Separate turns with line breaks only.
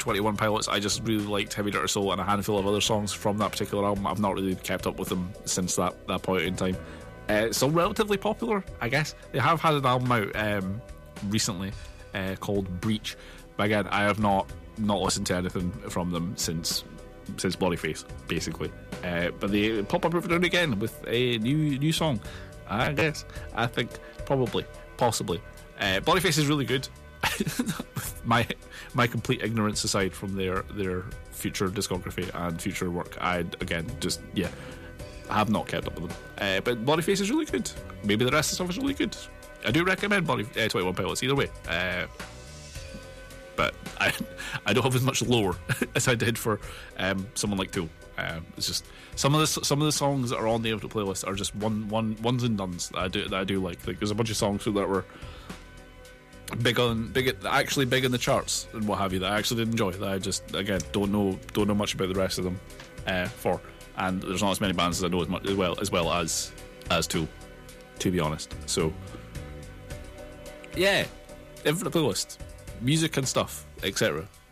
21 Pilots. I just really liked Heavy Dirty Soul and a handful of other songs from that particular album. I've not really kept up with them since that point in time. Still relatively popular, I guess. They have had an album out recently called Breach, but again, I have not listened to anything from them since Blurryface, basically. But they pop up every now and again with a new song, I guess. I think possibly. Blurryface is really good. my complete ignorance aside from their future discography and future work, I have not kept up with them. But Blurryface is really good. Maybe the rest of the stuff is really good. I do recommend 21 Pilots either way. But I don't have as much lore as I did for someone like Tool. It's just some of the songs that are on the Infinite playlist are just ones and dones that I do like. Like there's a bunch of songs that were big in the charts and what have you that I actually did enjoy, that I just again don't know much about the rest of them and there's not as many bands as I know as well as Tool, to be honest. So yeah, Infinite playlist, music and stuff, etc.